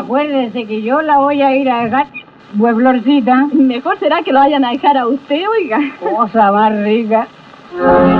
acuérdese que yo la voy a ir a dejar, pues Florcita. Mejor será que lo vayan a dejar a usted, oiga. Cosa más rica.